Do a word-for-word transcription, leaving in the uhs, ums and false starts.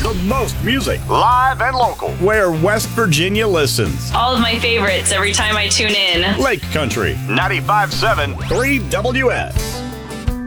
The most music, live and local, where West Virginia listens. All of my favorites every time I tune in. Lake Country, ninety-five point seven, three W S.